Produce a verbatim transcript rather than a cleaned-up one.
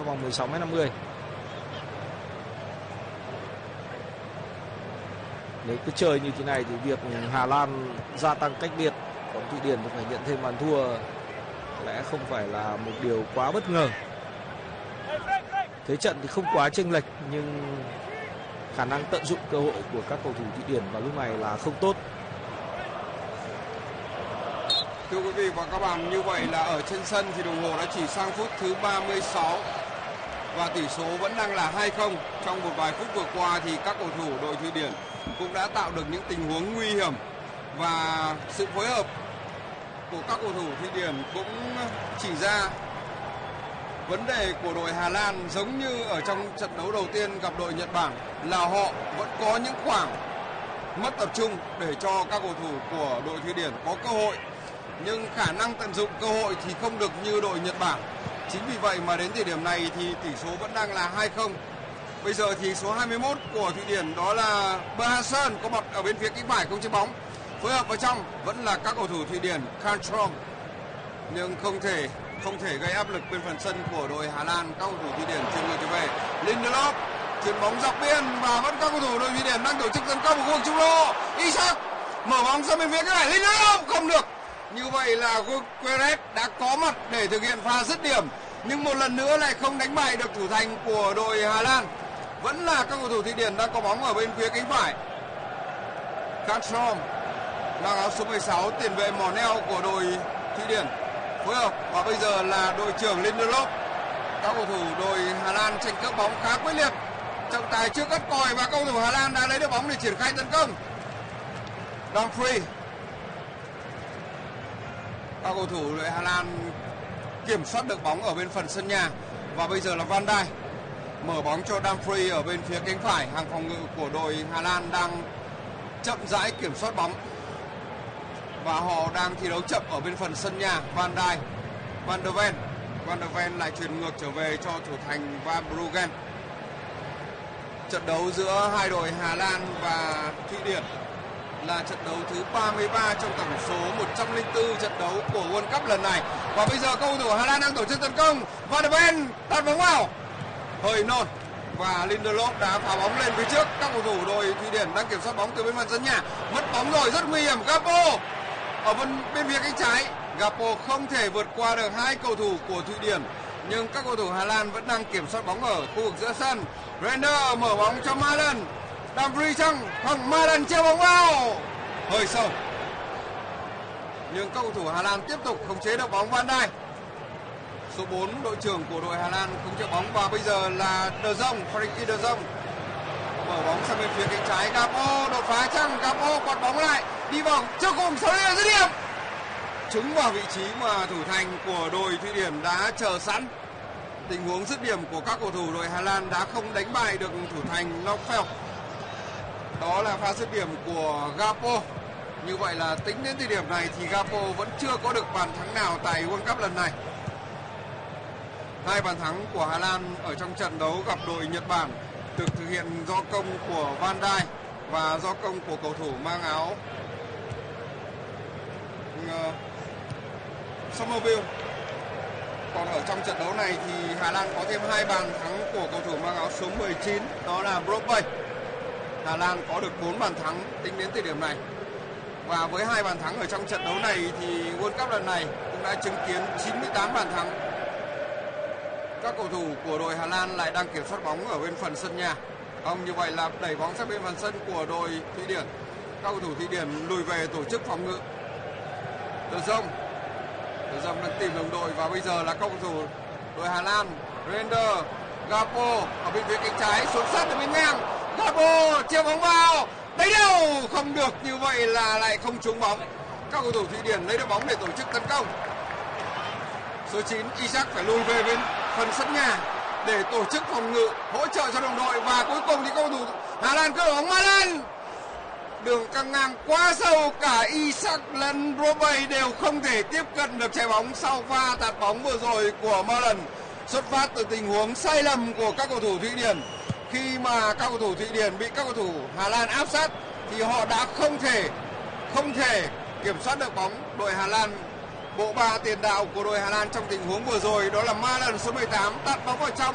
trong vòng mười sáu mét năm mươi. Nếu cứ chơi như thế này thì việc Hà Lan gia tăng cách biệt, còn Thụy Điển phải nhận thêm bàn thua có lẽ không phải là một điều quá bất ngờ. Thế trận thì không quá chênh lệch nhưng khả năng tận dụng cơ hội của các cầu thủ Thụy Điển vào lúc này là không tốt. Thưa quý vị và các bạn, như vậy là ở trên sân thì đồng hồ đã chỉ sang phút thứ ba mươi sáu và tỷ số vẫn đang là hai không. Trong một vài phút vừa qua thì các cầu thủ đội Thụy Điển cũng đã tạo được những tình huống nguy hiểm và sự phối hợp của các cầu thủ Thụy Điển cũng chỉ ra vấn đề của đội Hà Lan giống như ở trong trận đấu đầu tiên gặp đội Nhật Bản là họ vẫn có những khoảng mất tập trung để cho các cầu thủ của đội Thụy Điển có cơ hội, nhưng khả năng tận dụng cơ hội thì không được như đội Nhật Bản. Chính vì vậy mà đến thời điểm này thì tỷ số vẫn đang là hai không. Bây giờ thì số hai mươi mốt của Thụy Điển đó là Berhansen có mặt ở bên phía cánh phải không chế bóng. Phối hợp vào trong vẫn là các cầu thủ Thụy Điển Kantrom, nhưng không thể không thể gây áp lực bên phần sân của đội Hà Lan. Các cầu thủ Thụy Điển chuyển ngược trở về. Lindelof chuyển bóng dọc biên và vẫn các cầu thủ đội Thụy Điển đang tổ chức tấn công ở khu vực trung lộ. Isak mở bóng sang bên phía cái này, Lindelof không được. Như vậy là Guedes đã có mặt để thực hiện pha dứt điểm, nhưng một lần nữa lại không đánh bại được thủ thành của đội Hà Lan. Vẫn là các cầu thủ Thụy Điển đang có bóng ở bên phía cánh phải. Kantrom mang áo số mười sáu, tiền vệ mỏ neo của đội Thụy Điển phối hợp, và bây giờ là đội trưởng Lindelof. Các cầu thủ đội Hà Lan tranh cướp bóng khá quyết liệt, trọng tài chưa cắt còi và cầu thủ Hà Lan đã lấy được bóng để triển khai tấn công. Dumfries, các cầu thủ đội Hà Lan kiểm soát được bóng ở bên phần sân nhà, và bây giờ là Van Dijk mở bóng cho Dumfries ở bên phía cánh phải. Hàng phòng ngự của đội Hà Lan đang chậm rãi kiểm soát bóng và họ đang thi đấu chậm ở bên phần sân nhà. Van Dijk, Van der Ven, Van der Ven lại chuyển ngược trở về cho thủ thành Van Bruggen. Trận đấu giữa hai đội Hà Lan và Thụy Điển là trận đấu thứ ba mươi ba trong tổng số một trăm lẻ bốn trận đấu của World Cup lần này. Và bây giờ cầu thủ Hà Lan đang tổ chức tấn công. Van der Ven tạt bóng vào, hơi non, và Lindelof đã phá bóng lên phía trước. Các cầu thủ đội Thụy Điển đang kiểm soát bóng từ bên phần sân nhà. Mất bóng rồi, rất nguy hiểm. Gapo ở bên, bên phía cánh trái. Gapo không thể vượt qua được hai cầu thủ của Thụy Điển, nhưng các cầu thủ Hà Lan vẫn đang kiểm soát bóng ở khu vực giữa sân. Render mở bóng cho Malen. Dumfries chăng? Không, Malen treo bóng vào, hơi sâu, nhưng các cầu thủ Hà Lan tiếp tục khống chế được bóng. Van Dijk, số bốn, đội trưởng của đội Hà Lan khống chế bóng, và bây giờ là De Jong, Frenkie De Jong mở bóng sang bên phía cánh trái. Gapo đột phá chăng? Gapo quạt bóng lại, đi vòng trước cùng sáu điểm, dứt điểm, trúng vào vị trí mà thủ thành của đội Thụy Điển đã chờ sẵn. Tình huống dứt điểm của các cầu thủ đội Hà Lan đã không đánh bại được thủ thành Nofeld. Đó là pha dứt điểm của Gapo. Như vậy là tính đến thời điểm này thì Gapo vẫn chưa có được bàn thắng nào tại World Cup lần này. Hai bàn thắng của Hà Lan ở trong trận đấu gặp đội Nhật Bản được thực hiện do công của Van Dijk và do công của cầu thủ mang áo uh, Somerville. Còn ở trong trận đấu này thì Hà Lan có thêm hai bàn thắng của cầu thủ mang áo số mười chín, đó là Brobbey. Hà Lan có được bốn bàn thắng tính đến thời điểm này. Và với hai bàn thắng ở trong trận đấu này thì World Cup lần này cũng đã chứng kiến chín mươi tám bàn thắng. Các cầu thủ của đội Hà Lan lại đang kiểm soát bóng ở bên phần sân nhà. Không, như vậy là đẩy bóng sang bên phần sân của đội Thụy Điển. Các cầu thủ Thụy Điển lùi về tổ chức phòng ngự. De Jong, De Jong đang tìm đồng đội, và bây giờ là các cầu thủ đội Hà Lan. Render, Gapo ở bên phía cánh trái xuống sát ở bên ngang. Gapo treo bóng vào, đấy đâu, không được. Như vậy là lại không trúng bóng. Các cầu thủ Thụy Điển lấy được bóng để tổ chức tấn công. Số chín Isak phải lùi về bên phần sân nhà để tổ chức phòng ngự, hỗ trợ cho đồng đội, và cuối cùng thì cầu thủ Hà Lan cướp bóng. Malen, đường căng ngang quá sâu, cả Isak lẫn Brobbey đều không thể tiếp cận được trái bóng sau pha tạt bóng vừa rồi của Malen. Xuất phát từ tình huống sai lầm của các cầu thủ Thụy Điển. Khi mà các cầu thủ Thụy Điển bị các cầu thủ Hà Lan áp sát thì họ đã không thể không thể kiểm soát được bóng. Đội Hà Lan, bộ ba tiền đạo của đội Hà Lan trong tình huống vừa rồi đó là Malen số mười tám tạt bóng vào trong.